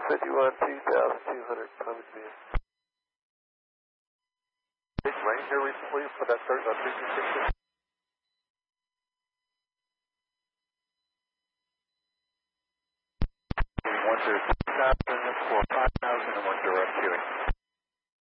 51,200 Clemens View. Big rain here recently for that 326. One to 2,000.